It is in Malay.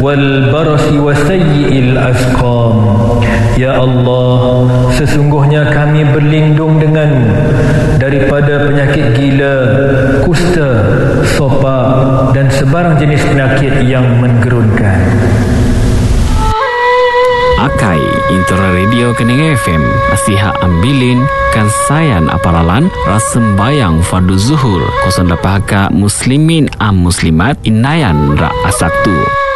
والبرص وسيء الأسقام. Ya Allah, sesungguhnya kami berlindung denganmu daripada penyakit gila, kusta, sopak dan sebarang jenis penyakit yang menggerunkan. Akai Intera Radio Kening FM Nasihat Ambilin Kansayan Aparalan Rasembayang Fardu Zuhur 08 Muslimin Muslimat Inayan Ra Asaktu.